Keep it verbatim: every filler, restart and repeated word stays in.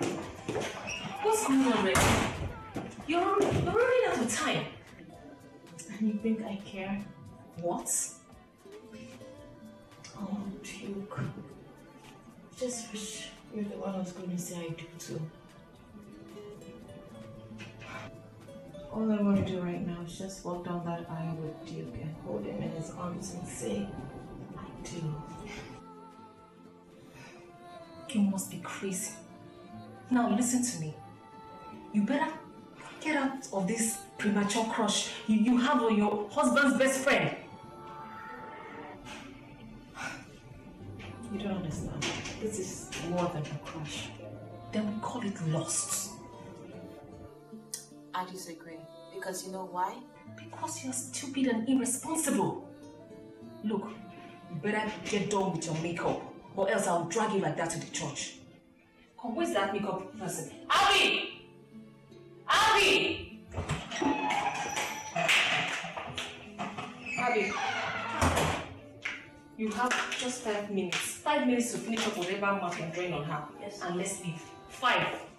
What's going on, Ray? You're, you're running out of time. And you think I care? What? Oh, Duke. Just wish you're the one who's going to say I do too. All I want to do right now is just walk down that aisle with Duke and hold him in his arms and say, I do. You must be crazy. Now listen to me. You better get out of this premature crush you, you have on your husband's best friend. You don't understand. This is more than a crush. Then we call it lust. I disagree. Because you know why? Because you're stupid and irresponsible. Look, you better get done with your makeup, or else I'll drag you like that to the church. Come, where's that makeup person? Abby! Abby! Abby, you have just five minutes. Five minutes to finish up whatever mark you're drawing on her. Yes. And let's leave. Five.